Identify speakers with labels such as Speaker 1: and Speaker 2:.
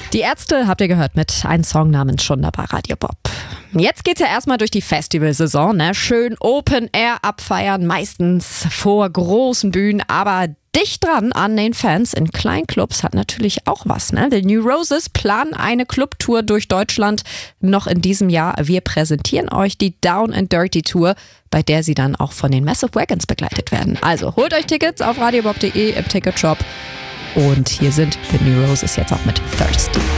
Speaker 1: Die Ärzte habt ihr gehört mit einem Song namens Schunder bei Radio Bob. Jetzt geht's ja erstmal durch die Festivalsaison, ne? Schön Open Air abfeiern, meistens vor großen Bühnen, aber dicht dran an den Fans in kleinen Clubs hat natürlich auch was, ne? The New Roses planen eine Clubtour durch Deutschland noch in diesem Jahr. Wir präsentieren euch die Down and Dirty Tour, bei der sie dann auch von den Massive Wagons begleitet werden. Also holt euch Tickets auf radiobob.de im Ticketshop. Und hier sind The New Roses jetzt auch mit Thirsty.